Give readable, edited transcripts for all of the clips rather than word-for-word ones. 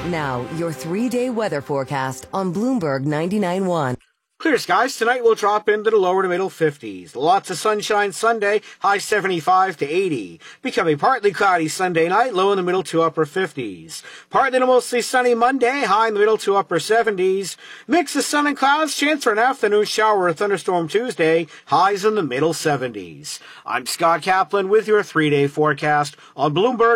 Now, your 3-day weather forecast on Bloomberg 99.1. Clear skies tonight will drop into the lower to middle 50s. Lots of sunshine Sunday, high 75 to 80. Becoming partly cloudy Sunday night, low in the middle to upper 50s. Partly to mostly sunny Monday, high in the middle to upper 70s. Mix of sun and clouds, chance for an afternoon shower or thunderstorm Tuesday, highs in the middle 70s. I'm Scott Kaplan with your 3-day forecast on Bloomberg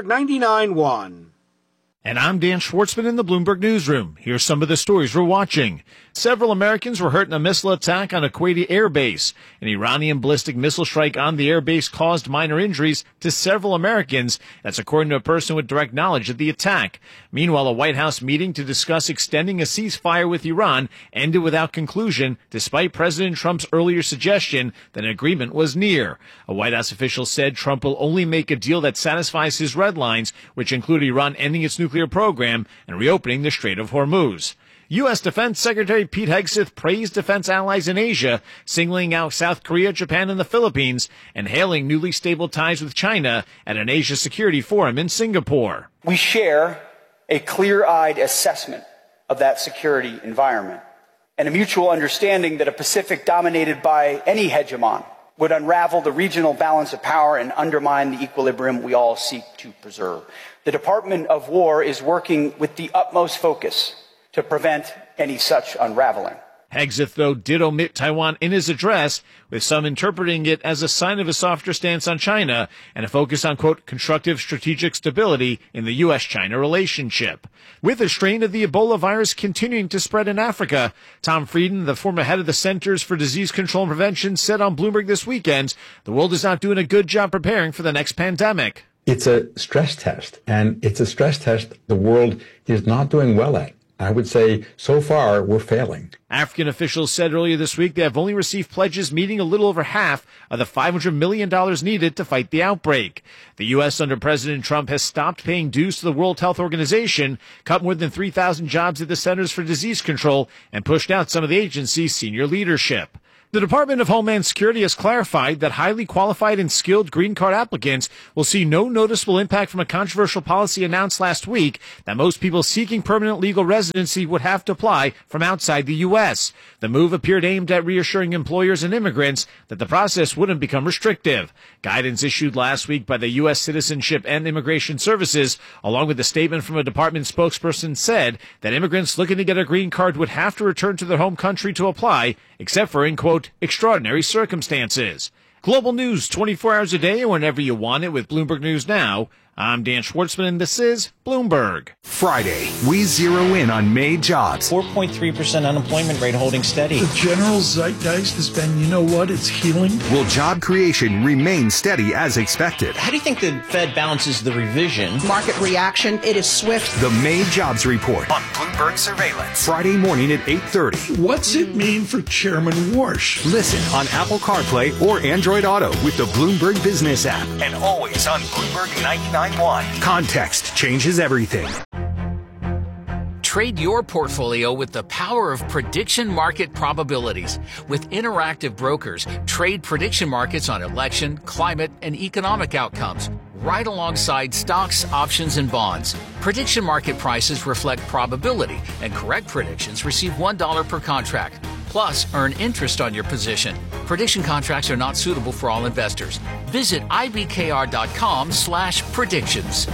99.1. And I'm Dan Schwartzman in the Bloomberg Newsroom. Here's some of the stories we're watching. Several Americans were hurt in a missile attack on a Kuwaiti air base. An Iranian ballistic missile strike on the air base caused minor injuries to several Americans. That's according to a person with direct knowledge of the attack. Meanwhile, a White House meeting to discuss extending a ceasefire with Iran ended without conclusion, despite President Trump's earlier suggestion that an agreement was near. A White House official said Trump will only make a deal that satisfies his red lines, which include Iran ending its nuclear program and reopening the Strait of Hormuz. U.S. Defense Secretary Pete Hegseth praised defense allies in Asia, singling out South Korea, Japan, and the Philippines, and hailing newly stable ties with China at an Asia Security Forum in Singapore. We share a clear-eyed assessment of that security environment and a mutual understanding that a Pacific dominated by any hegemon would unravel the regional balance of power and undermine the equilibrium we all seek to preserve. The Department of War is working with the utmost focus to prevent any such unraveling. Hegseth, though, did omit Taiwan in his address, with some interpreting it as a sign of a softer stance on China and a focus on, quote, constructive strategic stability in the U.S.-China relationship. With the strain of the Ebola virus continuing to spread in Africa, Tom Frieden, the former head of the Centers for Disease Control and Prevention, said on Bloomberg this weekend, the world is not doing a good job preparing for the next pandemic. It's a stress test, and it's a stress test the world is not doing well at. I would say, so far, we're failing. African officials said earlier this week they have only received pledges meeting a little over half of the $500 million needed to fight the outbreak. The U.S. under President Trump has stopped paying dues to the World Health Organization, cut more than 3,000 jobs at the Centers for Disease Control, and pushed out some of the agency's senior leadership. The Department of Homeland Security has clarified that highly qualified and skilled green card applicants will see no noticeable impact from a controversial policy announced last week that most people seeking permanent legal residency would have to apply from outside the U.S. The move appeared aimed at reassuring employers and immigrants that the process wouldn't become restrictive. Guidance issued last week by the U.S. Citizenship and Immigration Services, along with a statement from a department spokesperson, said that immigrants looking to get a green card would have to return to their home country to apply, except for in, quote, extraordinary circumstances. Global news 24 hours a day and whenever you want it with Bloomberg News Now. I'm Dan Schwartzman, and this is Bloomberg. Friday, we zero in on May jobs. 4.3% unemployment rate holding steady. The general zeitgeist has been, you know what, it's healing. Will job creation remain steady as expected? How do you think the Fed balances the revision? Market reaction, it is swift. The May jobs report on Bloomberg Surveillance. Friday morning at 8:30. What's it mean for Chairman Warsh? Listen on Apple CarPlay or Android Auto with the Bloomberg Business app. And always on Bloomberg 99.1. Context changes everything. Trade your portfolio with the power of prediction market probabilities. With Interactive Brokers, trade prediction markets on election, climate, and economic outcomes, right alongside stocks, options, and bonds. Prediction market prices reflect probability, and correct predictions receive $1 per contract. Plus, earn interest on your position. Prediction contracts are not suitable for all investors. Visit ibkr.com/predictions.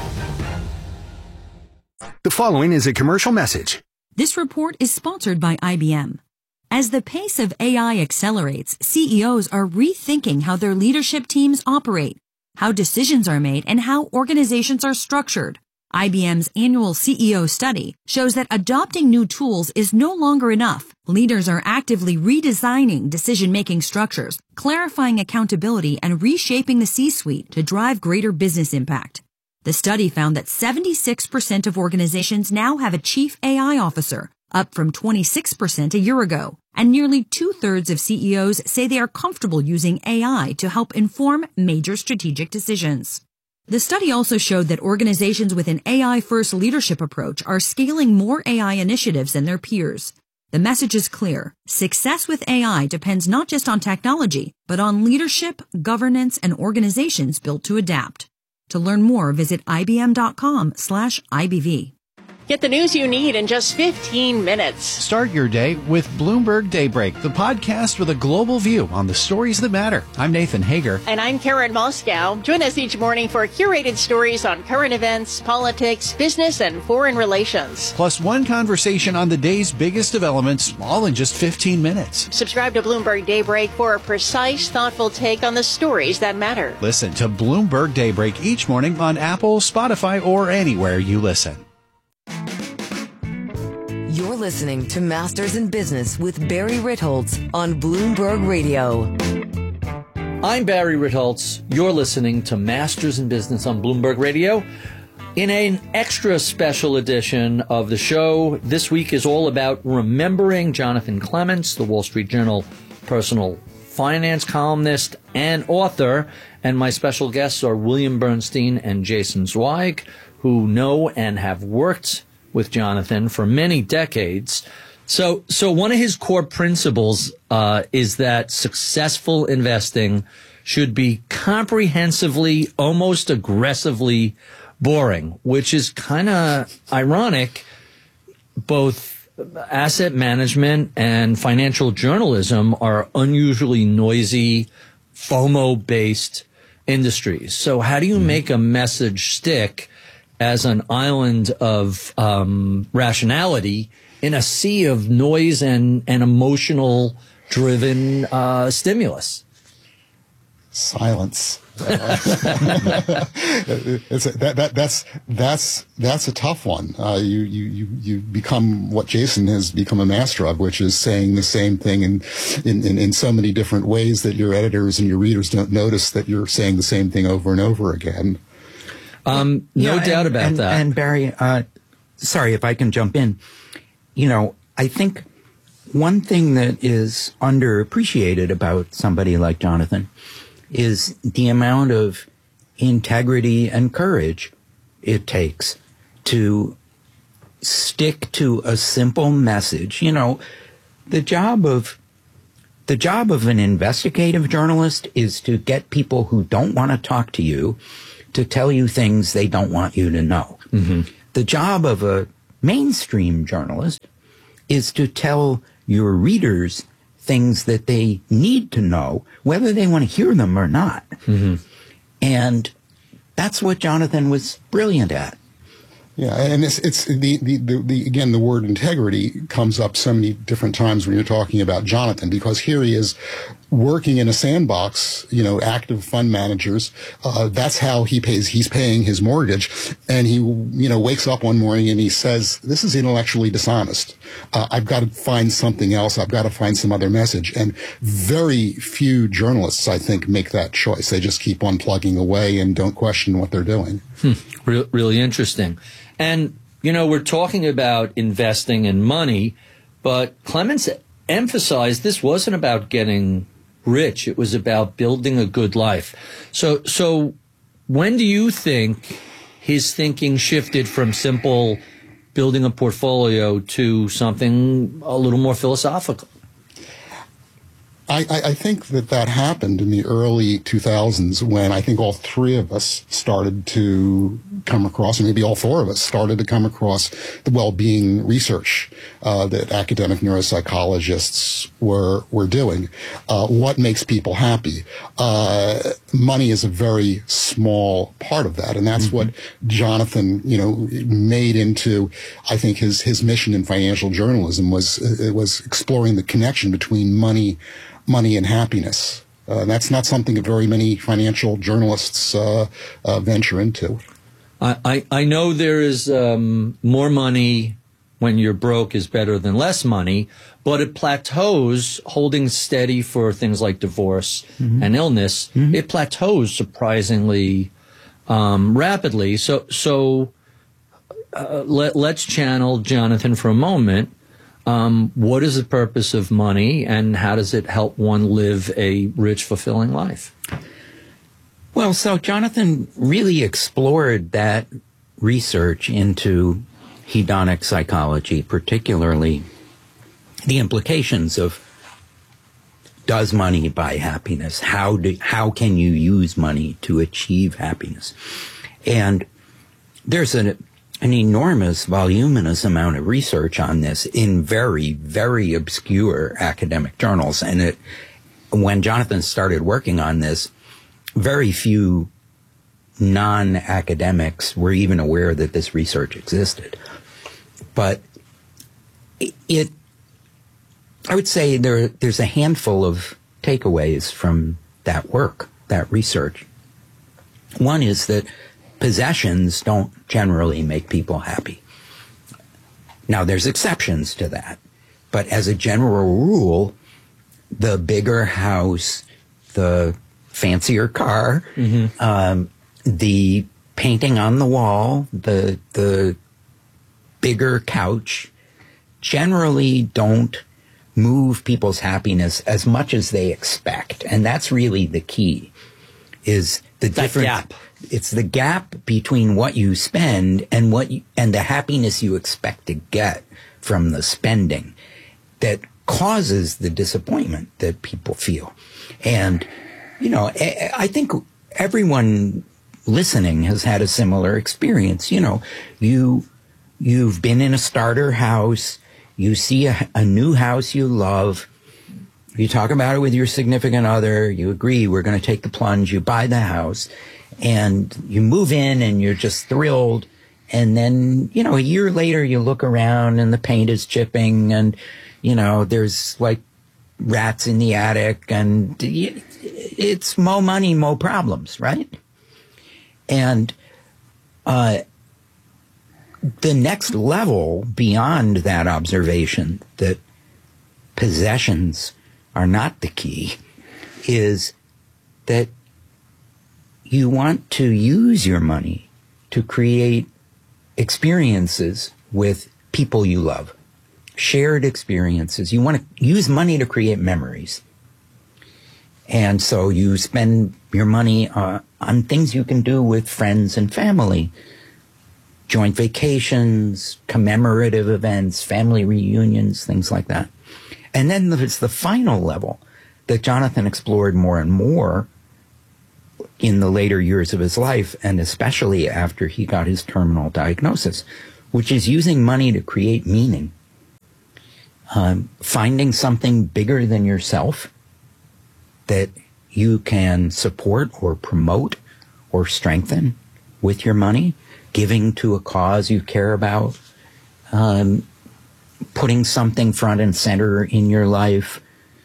The following is a commercial message. This report is sponsored by IBM. As the pace of AI accelerates, CEOs are rethinking how their leadership teams operate, how decisions are made, and how organizations are structured. IBM's annual CEO study shows that adopting new tools is no longer enough. Leaders are actively redesigning decision-making structures, clarifying accountability, and reshaping the C-suite to drive greater business impact. The study found that 76% of organizations now have a chief AI officer, up from 26% a year ago. And nearly 2/3 of CEOs say they are comfortable using AI to help inform major strategic decisions. The study also showed that organizations with an AI-first leadership approach are scaling more AI initiatives than their peers. The message is clear. Success with AI depends not just on technology, but on leadership, governance, and organizations built to adapt. To learn more, visit ibm.com/IBV. Get the news you need in just 15 minutes. Start your day with Bloomberg Daybreak, the podcast with a global view on the stories that matter. I'm Nathan Hager. And I'm Karen Moscow. Join us each morning for curated stories on current events, politics, business, and foreign relations. Plus one conversation on the day's biggest developments, all in just 15 minutes. Subscribe to Bloomberg Daybreak for a precise, thoughtful take on the stories that matter. Listen to Bloomberg Daybreak each morning on Apple, Spotify, or anywhere you listen. You're listening to Masters in Business with Barry Ritholtz on Bloomberg Radio. I'm Barry Ritholtz. You're listening to Masters in Business on Bloomberg Radio. In an extra special edition of the show, this week is all about remembering Jonathan Clements, the Wall Street Journal personal finance columnist and author. And my special guests are William Bernstein and Jason Zweig, who know and have worked with Jonathan for many decades. So one of his core principles is that successful investing should be comprehensively, almost aggressively boring, which is kind of ironic. Both asset management and financial journalism are unusually noisy, FOMO-based industries. So how do you make a message stick as an island of rationality in a sea of noise and emotional-driven stimulus? Silence. That's a tough one. You become what Jason has become a master of, which is saying the same thing in so many different ways that your editors and your readers don't notice that you're saying the same thing over and over again. No doubt about that. And Barry, sorry if I can jump in. I think one thing that is underappreciated about somebody like Jonathan is the amount of integrity and courage it takes to stick to a simple message. The job of an investigative journalist is to get people who don't want to talk to you to tell you things they don't want you to know. Mm-hmm. The job of a mainstream journalist is to tell your readers things that they need to know, whether they want to hear them or not. Mm-hmm. And that's what Jonathan was brilliant at. Yeah, and it's again, the word integrity comes up so many different times when you're talking about Jonathan, because here he is working in a sandbox, active fund managers. That's how he's paying his mortgage. And he, wakes up one morning and he says, this is intellectually dishonest. I've got to find something else. I've got to find some other message. And very few journalists, I think, make that choice. They just keep on plugging away and don't question what they're doing. Really interesting. And, we're talking about investing in money, but Clements emphasized this wasn't about getting rich. It was about building a good life. So when do you think his thinking shifted from simple building a portfolio to something a little more philosophical? I think that happened in the early 2000s when I think all three of us started to come across, or maybe all four of us started to come across the well-being research that academic neuropsychologists were doing. What makes people happy? Money is a very small part of that, and that's what Jonathan, made into, I think, his mission in financial journalism was exploring the connection between money and happiness. That's not something that very many financial journalists venture into. I know there is more money when you're broke is better than less money, but it plateaus, holding steady for things like divorce and illness. Mm-hmm. It plateaus surprisingly rapidly. So let's channel Jonathan for a moment. What is the purpose of money, and how does it help one live a rich, fulfilling life? Well, so Jonathan really explored that research into hedonic psychology, particularly the implications of, does money buy happiness? How can you use money to achieve happiness? And there's an an enormous, voluminous amount of research on this in very, very obscure academic journals. And when Jonathan started working on this, very few non-academics were even aware that this research existed. But I would say there's a handful of takeaways from that work, that research. One is that possessions don't generally make people happy. Now, there's exceptions to that. But as a general rule, the bigger house, the fancier car, the painting on the wall, the bigger couch, generally don't move people's happiness as much as they expect. And that's really the key, is the difference. Gap. It's the gap between what you spend and and the happiness you expect to get from the spending that causes the disappointment that people feel. And, I think everyone listening has had a similar experience. You've been in a starter house, you see a new house you love, you talk about it with your significant other, you agree, we're going to take the plunge, you buy the house, and you move in and you're just thrilled. And then, a year later you look around and the paint is chipping and, there's like rats in the attic and it's mo money, mo problems, right? And, the next level beyond that observation that possessions are not the key is that you want to use your money to create experiences with people you love, shared experiences. You want to use money to create memories. And so you spend your money on things you can do with friends and family, joint vacations, commemorative events, family reunions, things like that. And then there's the final level that Jonathan explored more and more in the later years of his life, and especially after he got his terminal diagnosis, which is using money to create meaning. Finding something bigger than yourself that you can support or promote or strengthen with your money, giving to a cause you care about, putting something front and center in your life,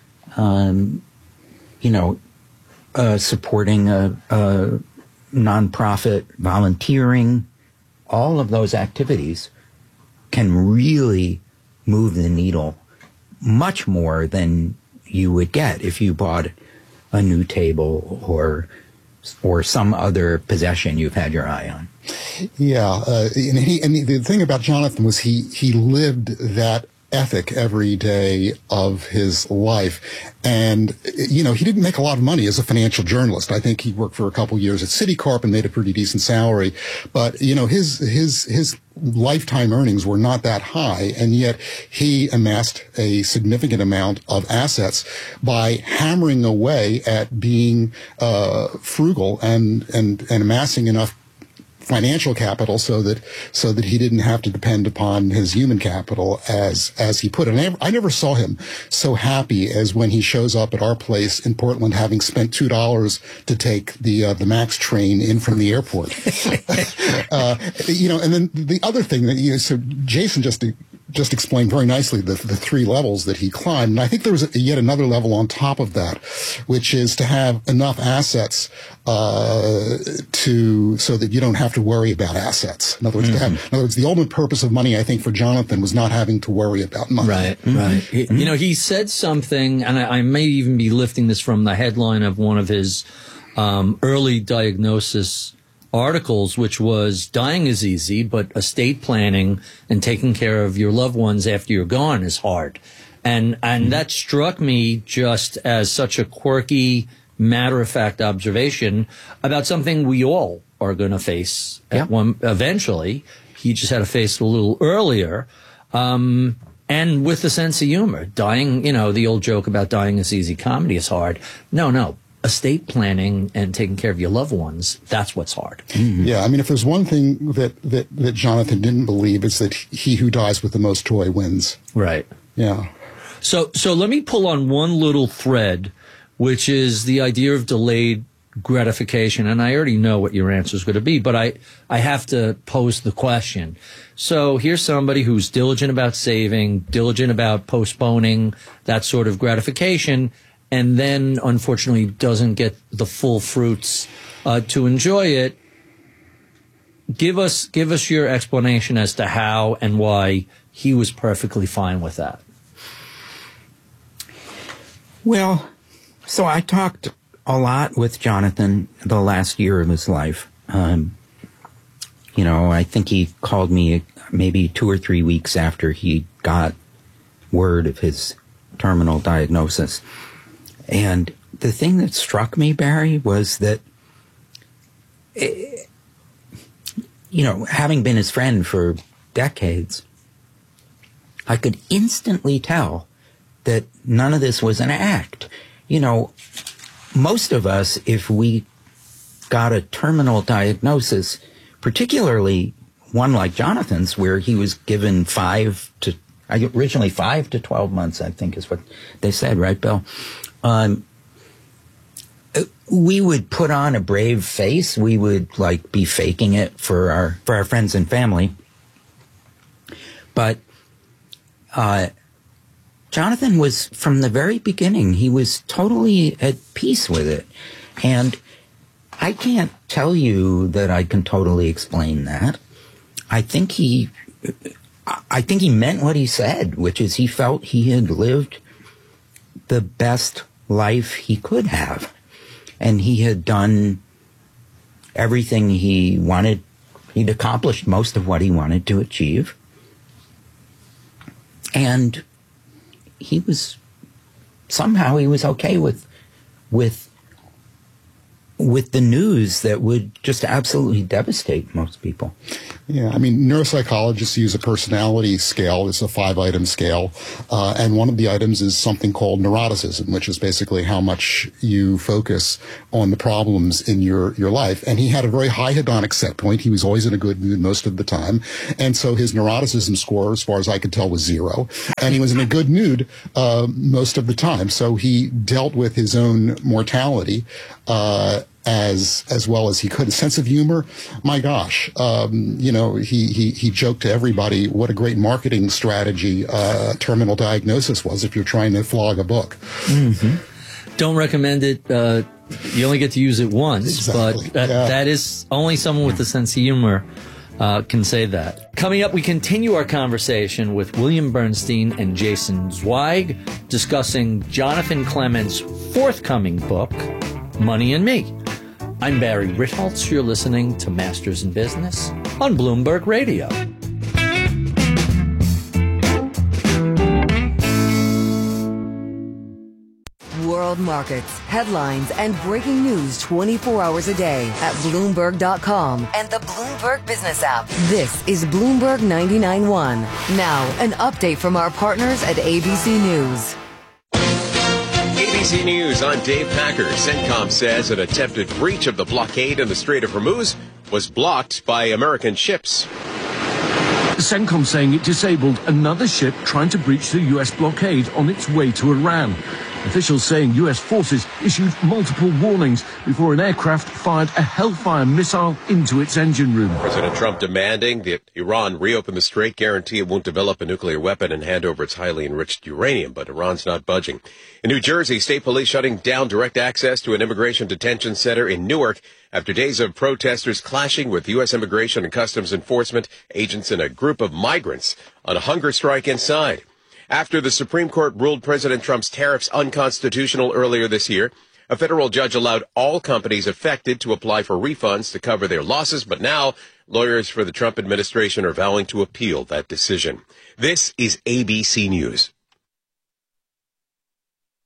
supporting a nonprofit, volunteering. All of those activities can really move the needle much more than you would get if you bought a new table or some other possession you've had your eye on. Yeah, and the thing about Jonathan was he lived that ethic every day of his life. And, he didn't make a lot of money as a financial journalist. I think he worked for a couple years at Citicorp and made a pretty decent salary. But, his lifetime earnings were not that high. And yet he amassed a significant amount of assets by hammering away at being frugal and amassing enough financial capital so that he didn't have to depend upon his human capital as he put it. And I never saw him so happy as when he shows up at our place in Portland, having spent $2 to take the MAX train in from the airport. And then the other thing that so Jason just explained very nicely the three levels that he climbed. And I think there was yet another level on top of that, which is to have enough assets so that you don't have to worry about assets. In other words, the ultimate purpose of money, I think, for Jonathan was not having to worry about money. Right. He said something, and I may even be lifting this from the headline of one of his early diagnosis articles, which was dying is easy, but estate planning and taking care of your loved ones after you're gone is hard. And that struck me just as such a quirky, matter-of-fact observation about something we all are going to face eventually. He just had to face it a little earlier. And with a sense of humor. Dying, the old joke about dying is easy, comedy is hard. No. estate planning and taking care of your loved ones, that's what's hard. Mm-hmm. Yeah, I mean, if there's one thing that Jonathan didn't believe, it's that he who dies with the most toy wins. Right. Yeah. So let me pull on one little thread, which is the idea of delayed gratification. And I already know what your answer is going to be, but I have to pose the question. So here's somebody who's diligent about saving, diligent about postponing that sort of gratification, and then unfortunately doesn't get the full fruits to enjoy it. Give us your explanation as to how and why he was perfectly fine with that. Well, so I talked a lot with Jonathan the last year of his life. I think he called me maybe 2 or 3 weeks after he got word of his terminal diagnosis. And the thing that struck me, Barry, was that, having been his friend for decades, I could instantly tell that none of this was an act. Most of us, if we got a terminal diagnosis, particularly one like Jonathan's, where he was given 5 to 12 months, I think is what they said, right, Bill? We would put on a brave face. We would be faking it for our friends and family. But Jonathan was, from the very beginning, he was totally at peace with it. And I can't tell you that I can totally explain that. I think he meant what he said, which is he felt he had lived the best life he could have. And he had done everything he wanted. He'd accomplished most of what he wanted to achieve. And he was okay with the news that would just absolutely devastate most people. Yeah, I mean, neuropsychologists use a personality scale. It's a 5-item scale. And one of the items is something called neuroticism, which is basically how much you focus on the problems in your life. And he had a very high hedonic set point. He was always in a good mood most of the time. And so his neuroticism score, as far as I could tell, was 0. And he was in a good mood most of the time. So he dealt with his own mortality as well as he could. A sense of humor, my gosh, he joked to everybody what a great marketing strategy terminal diagnosis was if you're trying to flog a book. Mm-hmm. Don't recommend it. You only get to use it once, exactly. But that is only someone with a sense of humor can say that. Coming up, we continue our conversation with William Bernstein and Jason Zweig discussing Jonathan Clement's forthcoming book, Money and Me. I'm Barry Ritholtz. You're listening to Masters in Business on Bloomberg Radio. World markets, headlines, and breaking news 24 hours a day at Bloomberg.com and the Bloomberg Business app. This is Bloomberg 99.1. Now, an update from our partners at ABC News. ABC News, I'm Dave Packer. CENTCOM says an attempted breach of the blockade in the Strait of Hormuz was blocked by American ships. CENTCOM saying it disabled another ship trying to breach the U.S. blockade on its way to Iran. Officials saying U.S. forces issued multiple warnings before an aircraft fired a Hellfire missile into its engine room. President Trump demanding that Iran reopen the strait, guarantee it won't develop a nuclear weapon, and hand over its highly enriched uranium. But Iran's not budging. In New Jersey, state police shutting down direct access to an immigration detention center in Newark after days of protesters clashing with U.S. Immigration and Customs Enforcement agents and a group of migrants on a hunger strike inside. After the Supreme Court ruled President Trump's tariffs unconstitutional earlier this year, a federal judge allowed all companies affected to apply for refunds to cover their losses, but now lawyers for the Trump administration are vowing to appeal that decision. This is ABC News.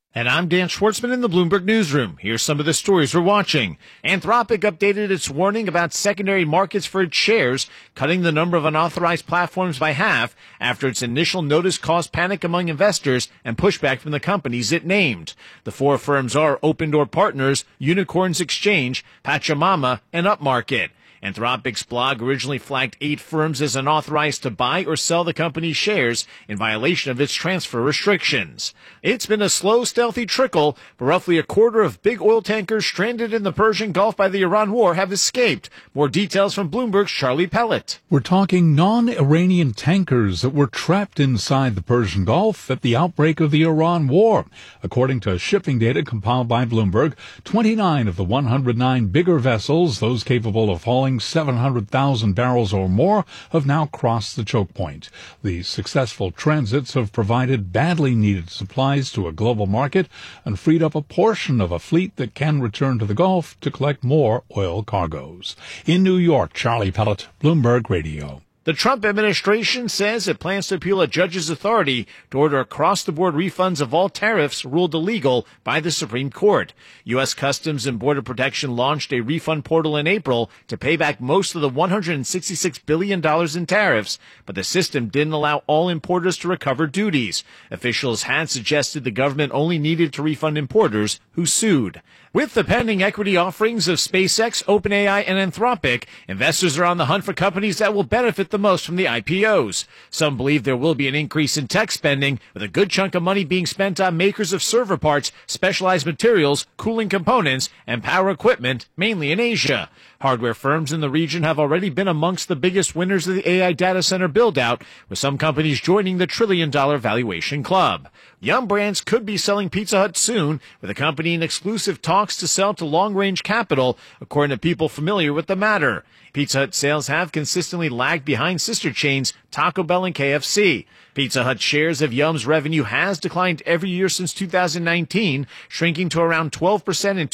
And I'm Dan Schwartzman in the Bloomberg Newsroom. Here's some of the stories we're watching. Anthropic updated its warning about secondary markets for its shares, cutting the number of unauthorized platforms by half after its initial notice caused panic among investors and pushback from the companies it named. The four firms are Open Door Partners, Unicorns Exchange, Pachamama, and Upmarket. Anthropic's blog originally flagged 8 firms as unauthorized to buy or sell the company's shares in violation of its transfer restrictions. It's been a slow, stealthy trickle, but roughly a quarter of big oil tankers stranded in the Persian Gulf by the Iran war have escaped. More details from Bloomberg's Charlie Pellet. We're talking non-Iranian tankers that were trapped inside the Persian Gulf at the outbreak of the Iran war. According to shipping data compiled by Bloomberg, 29 of the 109 bigger vessels, those capable of hauling 700,000 barrels or more, have now crossed the choke point. The successful transits have provided badly needed supplies to a global market and freed up a portion of a fleet that can return to the Gulf to collect more oil cargoes. In New York, Charlie Pellet, Bloomberg Radio. The Trump administration says it plans to appeal a judge's authority to order across-the-board refunds of all tariffs ruled illegal by the Supreme Court. U.S. Customs and Border Protection launched a refund portal in April to pay back most of the $166 billion in tariffs, but the system didn't allow all importers to recover duties. Officials had suggested the government only needed to refund importers who sued. With the pending equity offerings of SpaceX, OpenAI, and Anthropic, investors are on the hunt for companies that will benefit the most from the IPOs. Some believe there will be an increase in tech spending, with a good chunk of money being spent on makers of server parts, specialized materials, cooling components, and power equipment, mainly in Asia. Hardware firms in the region have already been amongst the biggest winners of the AI data center build-out, with some companies joining the trillion-dollar valuation club. Yum Brands could be selling Pizza Hut soon, with the company in exclusive talks to sell to Long Range Capital, according to people familiar with the matter. Pizza Hut sales have consistently lagged behind sister chains Taco Bell and KFC. Pizza Hut shares of Yum's revenue has declined every year since 2019, shrinking to around 12% in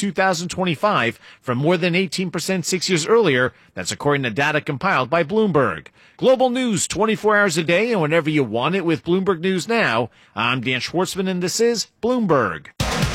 2025 from more than 18% 6 years earlier. That's according to data compiled by Bloomberg. Global news 24 hours a day and whenever you want it with Bloomberg News Now. I'm Dan Schwartzman and this is Bloomberg.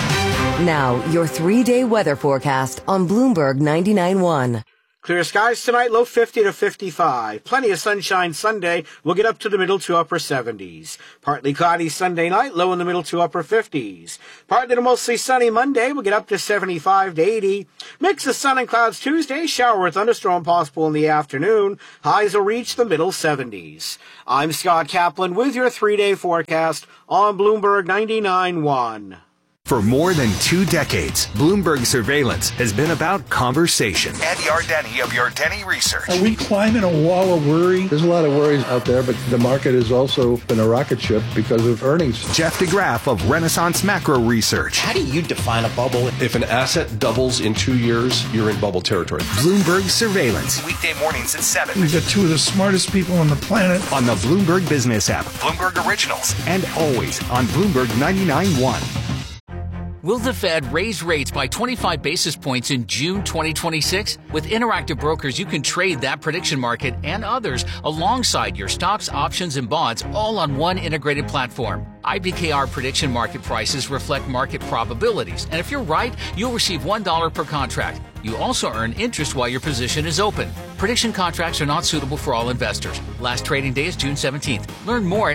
Now, your 3-day weather forecast on Bloomberg 99.1. Clear skies tonight, low 50 to 55. Plenty of sunshine Sunday. We'll get up to the middle to upper 70s. Partly cloudy Sunday night, low in the middle to upper 50s. Partly to mostly sunny Monday. We'll get up to 75 to 80. Mix of sun and clouds Tuesday. Shower or thunderstorm possible in the afternoon. Highs will reach the middle 70s. I'm Scott Kaplan with your 3-day forecast on Bloomberg 99.1. For more than 2 decades, Bloomberg Surveillance has been about conversation. Ed Yardeni of Yardeni Research. Are we climbing a wall of worry? There's a lot of worries out there, but the market has also been a rocket ship because of earnings. Jeff DeGraff of Renaissance Macro Research. How do you define a bubble? If an asset doubles in 2 years, you're in bubble territory. Bloomberg Surveillance. Weekday mornings at 7. We've got 2 of the smartest people on the planet. On the Bloomberg Business app. Bloomberg Originals. And always on Bloomberg 99.1. Will the Fed raise rates by 25 basis points in June 2026? With Interactive Brokers, you can trade that prediction market and others alongside your stocks, options, and bonds all on one integrated platform. IBKR prediction market prices reflect market probabilities, and if you're right, you'll receive $1 per contract. You also earn interest while your position is open. Prediction contracts are not suitable for all investors. Last trading day is June 17th. Learn more at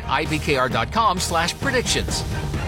ibkr.com/predictions.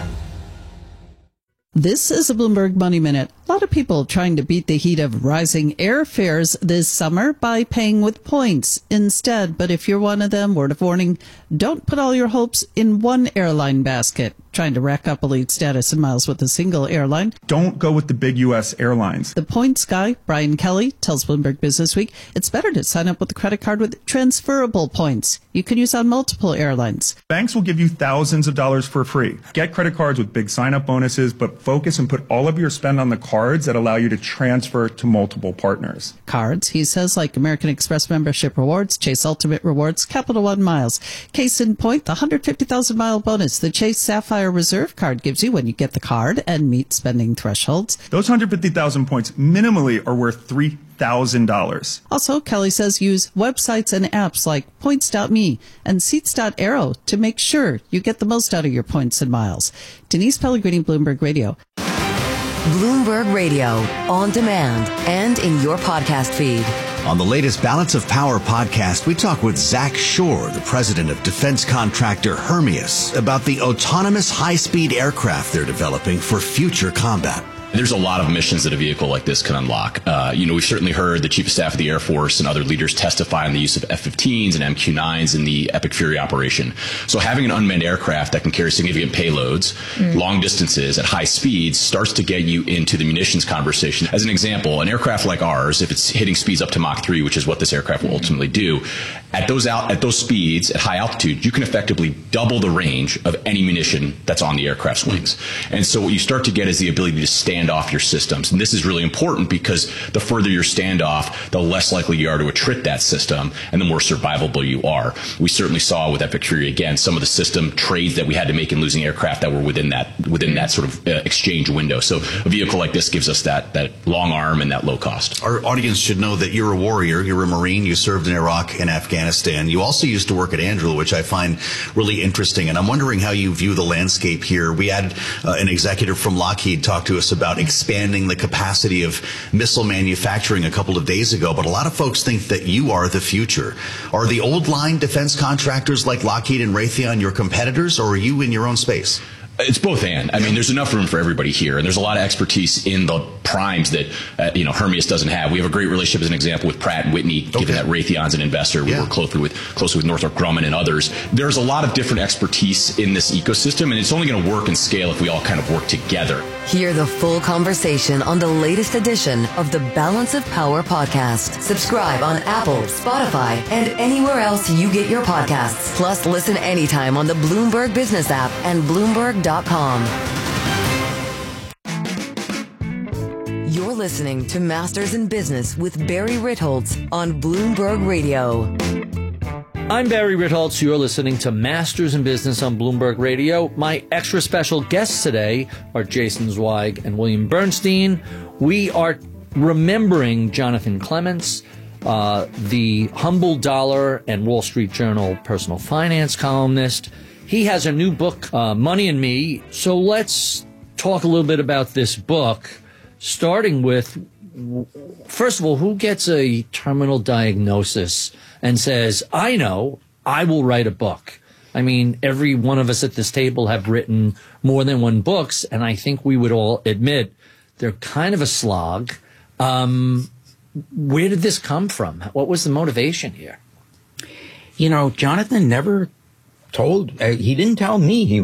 This is a Bloomberg Money Minute. A lot of people trying to beat the heat of rising airfares this summer by paying with points instead. But if you're one of them, word of warning, don't put all your hopes in one airline basket. Trying to rack up elite status and miles with a single airline. Don't go with the big U.S. airlines. The points guy, Brian Kelly, tells Bloomberg Business Week, it's better to sign up with a credit card with transferable points. You can use on multiple airlines. Banks will give you thousands of dollars for free. Get credit cards with big sign-up bonuses, but focus and put all of your spend on the cards that allow you to transfer to multiple partners. Cards, he says, like American Express membership rewards, Chase Ultimate Rewards, Capital One Miles. Case in point, the 150,000-mile bonus, the Chase Sapphire Air Reserve card gives you when you get the card and meet spending thresholds. Those 150,000 points minimally are worth $3,000. Also, Kelly says use websites and apps like Points.me and Seats.aero to make sure you get the most out of your points and miles. Denise Pellegrini, Bloomberg Radio. Bloomberg Radio, on demand and in your podcast feed. On the latest Balance of Power podcast, we talk with Zach Shore, the president of defense contractor Hermeus, about the autonomous high-speed aircraft they're developing for future combat. There's a lot of missions that a vehicle like this can unlock. We've certainly heard the Chief of Staff of the Air Force and other leaders testify on the use of F-15s and MQ-9s in the Epic Fury operation. So having an unmanned aircraft that can carry significant payloads, long distances at high speeds, starts to get you into the munitions conversation. As an example, an aircraft like ours, if it's hitting speeds up to Mach 3, which is what this aircraft will ultimately do, at those speeds, at high altitude, you can effectively double the range of any munition that's on the aircraft's wings. And so what you start to get is the ability to stand off your systems. And this is really important because the further your standoff, the less likely you are to attrit that system and the more survivable you are. We certainly saw with Epic Fury, again, some of the system trades that we had to make in losing aircraft that were within that sort of exchange window. So a vehicle like this gives us that long arm and that low cost. Our audience should know that you're a warrior, you're a Marine, you served in Iraq and Afghanistan. You also used to work at Anduril, which I find really interesting. And I'm wondering how you view the landscape here. We had an executive from Lockheed talk to us about expanding the capacity of missile manufacturing a couple of days ago, but a lot of folks think that you are the future. Are the old line defense contractors like Lockheed and Raytheon your competitors, or are you in your own space? It's both and. I mean, there's enough room for everybody here, and there's a lot of expertise in the primes that Hermeus doesn't have. We have a great relationship, as an example, with Pratt & Whitney, given that Raytheon's an investor. We work closely with Northrop Grumman and others. There's a lot of different expertise in this ecosystem, and it's only going to work and scale if we all kind of work together. Hear the full conversation on the latest edition of the Balance of Power podcast. Subscribe on Apple, Spotify, and anywhere else you get your podcasts. Plus, listen anytime on the Bloomberg Business app and Bloomberg.com. You're listening to Masters in Business with Barry Ritholtz on Bloomberg Radio. I'm Barry Ritholtz. You're listening to Masters in Business on Bloomberg Radio. My extra special guests today are Jason Zweig and William Bernstein. We are remembering Jonathan Clements, the Humble Dollar and Wall Street Journal personal finance columnist. He has a new book, Money and Me. So let's talk a little bit about this book, starting with, first of all, who gets a terminal diagnosis and says, I know, I will write a book. I mean, every one of us at this table have written more than one books, and I think we would all admit they're kind of a slog. Where did this come from? What was the motivation here? Jonathan never he didn't tell me he